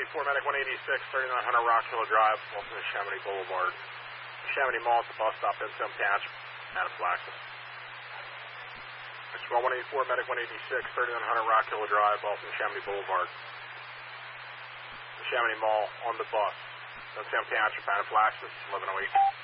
184, medic 186, 3900 Rock Hill Drive, Wilson to Chamonix Boulevard. Chamonix Mall at the bus stop, Ensign Patch, Anaphylaxis. Mr. 184, medic 186, 3900 Rock Hill Drive, Wilson to Chamonix Boulevard. The Chamonix Mall on the bus, Ensign Patch, Anaphylaxis, 1108.